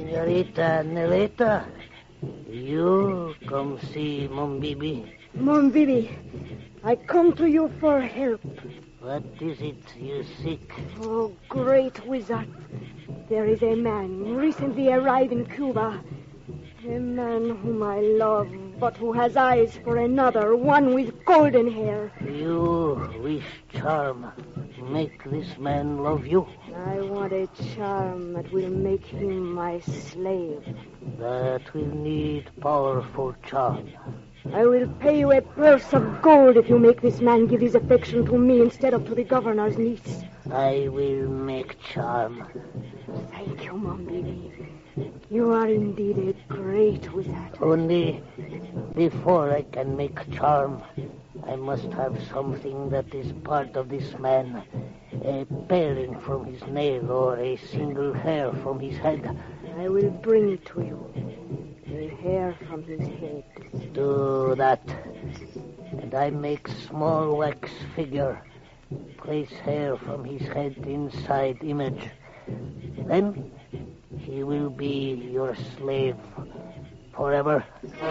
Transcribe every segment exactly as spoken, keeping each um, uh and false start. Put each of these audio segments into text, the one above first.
Senorita Neleta, you come see Mon Bibi. Mon Bibi, I come to you for help. What is it you seek? Oh, great wizard. There is a man recently arrived in Cuba. A man whom I love, but who has eyes for another, one with golden hair. You wish charm. Make this man love you. I want a charm that will make him my slave. That will need powerful charm. I will pay you a purse of gold if you make this man give his affection to me instead of to the governor's niece. I will make charm. Thank you, Mon Bibi. You are indeed a great wizard. Only before I can make charm, I must have something that is part of this man. A paring from his nail or a single hair from his head. I will bring it to you. A hair from his head. Do that. And I make small wax figure. Place hair from his head inside image. Then he will be your slave forever.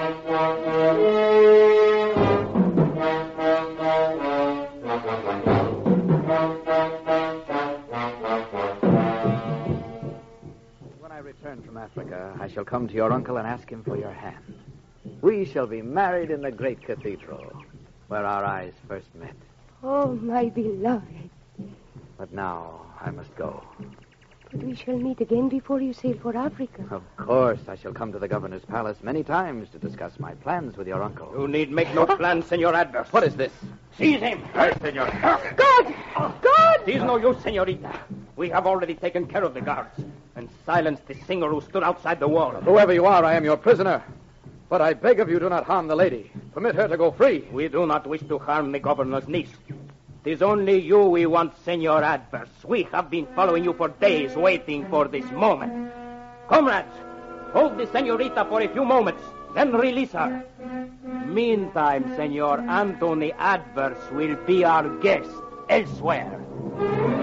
When I return from Africa, I shall come to your uncle and ask him for your hand. We shall be married in the great cathedral, where our eyes first met. Oh, my beloved. But now I must go. But we shall meet again before you sail for Africa. Of course, I shall come to the governor's palace many times to discuss my plans with your uncle. You need make no plans, Senor Adverse. What is this? Seize him. Yes, senor. God! God! It is no use, senorita. We have already taken care of the guards and silenced the singer who stood outside the wall. Whoever you are, I am your prisoner. But I beg of you, do not harm the lady. Permit her to go free. We do not wish to harm the governor's niece. It is only you we want, Senor Adverse. We have been following you for days, waiting for this moment. Comrades, hold the senorita for a few moments, then release her. Meantime, Senor Anthony Adverse will be our guest elsewhere.